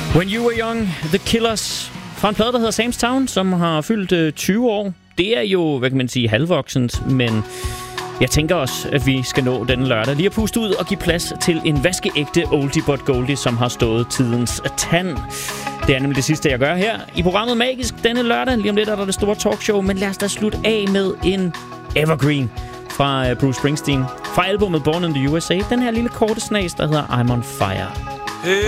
When You Were Young, The Killers, fra en plade, der hedder Sam's Town, som har fyldt 20 år. Det er jo, hvad kan man sige, halvvoksent, men jeg tænker også, at vi skal nå denne lørdag lige at puste ud og give plads til en vaskeægte oldie but goldie, som har stået tidens tand. Det er nemlig det sidste, jeg gør her i programmet Magisk denne lørdag. Lige om lidt er der det store talkshow, men lad os da slutte af med en evergreen fra Bruce Springsteen. Fra albumet Born in the USA. Den her lille korte snas, der hedder I'm on Fire.